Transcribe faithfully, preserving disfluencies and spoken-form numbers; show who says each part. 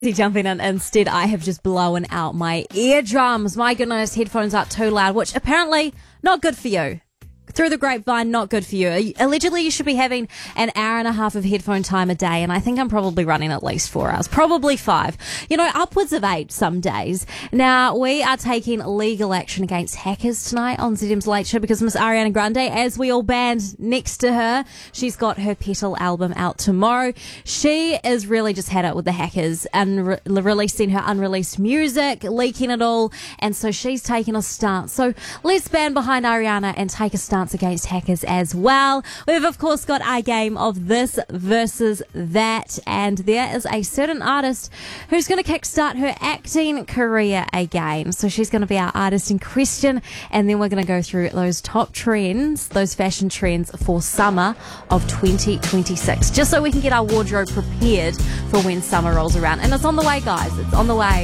Speaker 1: Jumping in instead, I have just blown out my eardrums. My goodness, headphones are too loud, which apparently not good for you. Through the grapevine, not good for you. Allegedly, you should be having an hour and a half of headphone time a day, and I think I'm probably running at least four hours, probably five. You know, upwards of eight some days. Now, we are taking legal action against hackers tonight on Z M's Late Show because Miss Ariana Grande, as we all band next to her, she's got her Petal album out tomorrow. She is really just had it with the hackers and re- releasing her unreleased music, leaking it all, and so she's taking a stance. So let's band behind Ariana and take a stance against hackers as well. We've of course got our game of this versus that, and there is a certain artist who's going to kickstart her acting career again. So she's going to be our artist in question, and then we're going to go through those top trends, those fashion trends for summer of twenty twenty-six, just so we can get our wardrobe prepared for when summer rolls around. And it's on the way, guys. It's on the way.